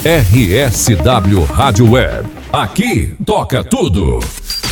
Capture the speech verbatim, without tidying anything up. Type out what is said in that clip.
R S W Rádio Web. Aqui toca tudo.